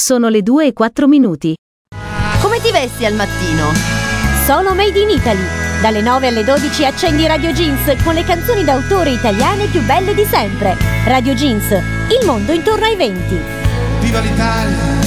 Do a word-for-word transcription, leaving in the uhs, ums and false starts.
Sono le due e quattro minuti. Come ti vesti al mattino? Sono Made in Italy. Dalle nove alle dodici accendi Radio Jeans con le canzoni d'autore italiane più belle di sempre. Radio Jeans, il mondo intorno ai venti. Viva l'Italia!